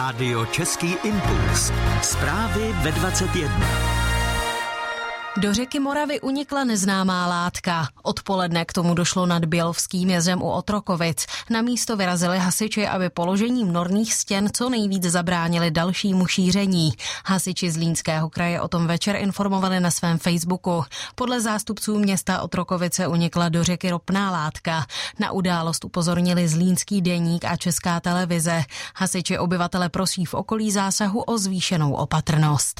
Rádio Český impuls. Zprávy ve 21. Do řeky Moravy unikla neznámá látka. Odpoledne k tomu došlo nad Bělovským jezem u Otrokovic. Na místo vyrazili hasiči, aby položením norných stěn co nejvíc zabránili dalšímu šíření. Hasiči z Zlínského kraje o tom večer informovali na svém Facebooku. Podle zástupců města Otrokovice unikla do řeky ropná látka. Na událost upozornili Zlínský deník a Česká televize. Hasiči obyvatele prosí v okolí zásahu o zvýšenou opatrnost.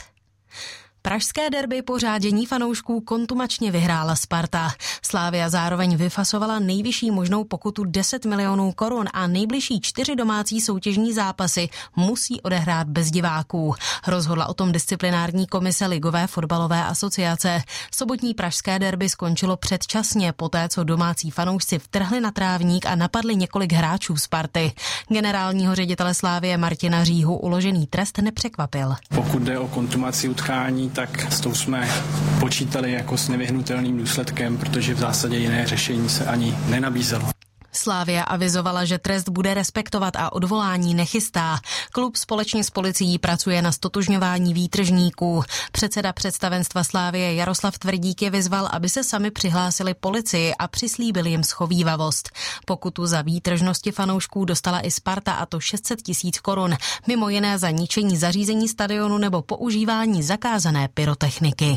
Pražské derby po řádění fanoušků kontumačně vyhrála Sparta. Slavia zároveň vyfasovala nejvyšší možnou pokutu 10 milionů korun a nejbližší 4 domácí soutěžní zápasy musí odehrát bez diváků. Rozhodla o tom disciplinární komise Ligové fotbalové asociace. Sobotní pražské derby skončilo předčasně, poté co domácí fanoušci vtrhli na trávník a napadli několik hráčů Sparty. Generálního ředitele Slavie Martina Říhu uložený trest nepřekvapil. Pokud jde o kontumaci utkání, tak s tou jsme počítali jako s nevyhnutelným důsledkem, protože v zásadě jiné řešení se ani nenabízelo. Slavia avizovala, že trest bude respektovat a odvolání nechystá. Klub společně s policií pracuje na ztotožňování výtržníků. Předseda představenstva Slavie Jaroslav Tvrdík je vyzval, aby se sami přihlásili policii a přislíbili jim schovívavost. Pokutu za výtržnosti fanoušků dostala i Sparta, a to 600 000 korun, mimo jiné za ničení zařízení stadionu nebo používání zakázané pyrotechniky.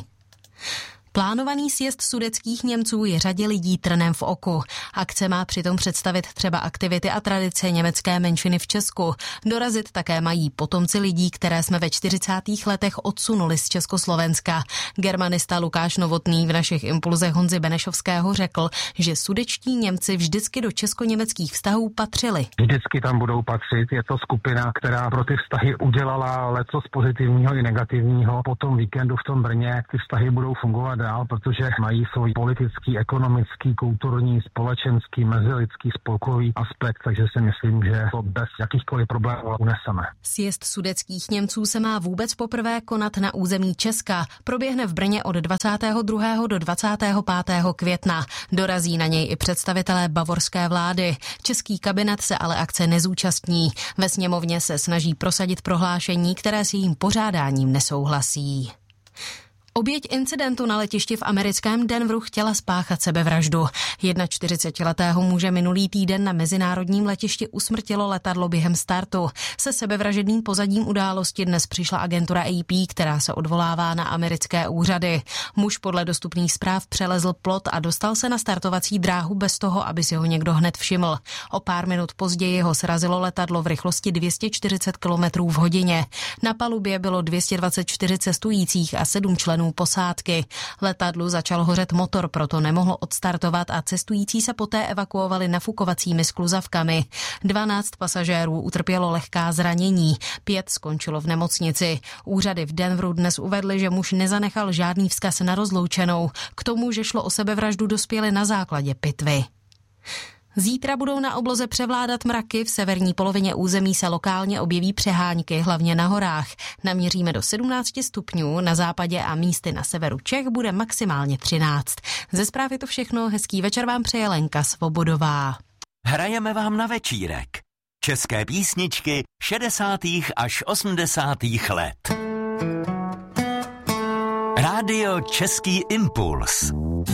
Plánovaný sjezd sudetských Němců je řadě lidí trnem v oku. Akce má přitom představit třeba aktivity a tradice německé menšiny v Česku. Dorazit také mají potomci lidí, které jsme ve 40. letech odsunuli z Československa. Germanista Lukáš Novotný v našich impulzech Honzy Benešovského řekl, že sudetští Němci vždycky do česko-německých vztahů patřili. Vždycky tam budou patřit. Je to skupina, která pro ty vztahy udělala lecos pozitivního i negativního. Po tom víkendu v tom Brně ty vztahy budou fungovat dál, protože mají svůj politický, ekonomický, kulturní, společenský, mezilidský, spolkový aspekt, takže si myslím, že to bez jakýchkoliv problémů uneseme. Sjezd sudetských Němců se má vůbec poprvé konat na území Česka. Proběhne v Brně od 22. do 25. května. Dorazí na něj i představitelé bavorské vlády. Český kabinet se ale akce nezúčastní. Ve sněmovně se snaží prosadit prohlášení, které s jejím pořádáním nesouhlasí. Oběť incidentu na letišti v americkém Denveru chtěla spáchat sebevraždu. 41letého muže minulý týden na mezinárodním letišti usmrtilo letadlo během startu. Se sebevražedným pozadím události dnes přišla agentura AP, která se odvolává na americké úřady. Muž podle dostupných zpráv přelezl plot a dostal se na startovací dráhu bez toho, aby si ho někdo hned všiml. O pár minut později ho srazilo letadlo v rychlosti 240 km v hodině. Na palubě bylo 224 cestujících a 7 členů posádky. Letadlu začal hořet motor, proto nemohlo odstartovat a cestující se poté evakuovali nafukovacími skluzavkami. 12 pasažérů utrpělo lehká zranění, 5 skončilo v nemocnici. Úřady v Denveru dnes uvedly, že muž nezanechal žádný vzkaz na rozloučenou. K tomu, že šlo o sebevraždu, dospěli na základě pitvy. Zítra budou na obloze převládat mraky, v severní polovině území se lokálně objeví přehánky, hlavně na horách. Naměříme do 17 stupňů, na západě a místy na severu Čech bude maximálně 13. Ze zpráv je to všechno, hezký večer vám přeje Lenka Svobodová. Hrajeme vám na večírek. České písničky 60. až 80. let. Rádio Český impuls.